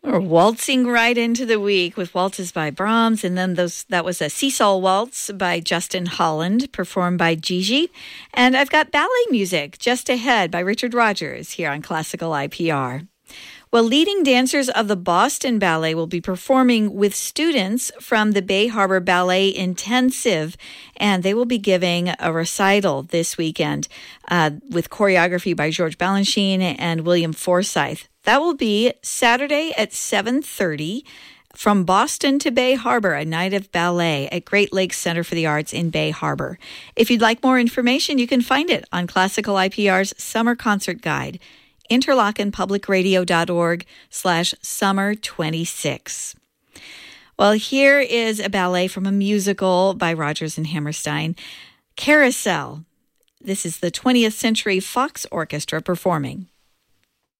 We're waltzing right into the week with waltzes by Brahms, and then that was a Seesaw Waltz by Justin Holland, performed by Gigi. And I've got ballet music just ahead by Richard Rogers here on Classical IPR. Well, leading dancers of the Boston Ballet will be performing with students from the Bay Harbor Ballet Intensive, and they will be giving a recital this weekend with choreography by George Balanchine and William Forsythe. That will be Saturday at 7:30 from Boston to Bay Harbor, a night of ballet at Great Lakes Center for the Arts in Bay Harbor. If you'd like more information, you can find it on Classical IPR's Summer Concert Guide, interlockenpublicradio.org/summer26. Well, here is a ballet from a musical by Rodgers and Hammerstein, Carousel. This is the 20th Century Fox Orchestra performing.